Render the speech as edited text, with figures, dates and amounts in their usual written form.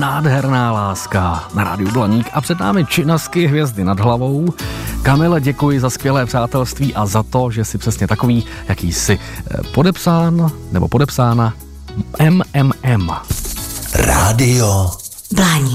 Nádherná láska na rádiu Blaník a před námi Činasky hvězdy nad hlavou. Kamile, děkuji za skvělé přátelství a za to, že jsi přesně takový, jaký jsi podepsán nebo podepsána MMM. Rádio Blaník.